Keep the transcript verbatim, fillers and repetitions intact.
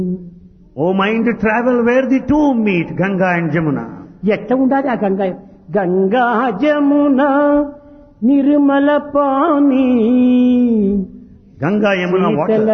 O mind, travel where the two meet, Ganga and Jamuna. ఎట్లా ఉండాలి ఆ Ganga Ganga Jamuna Nirmala pani Ganga, Yamuna, water.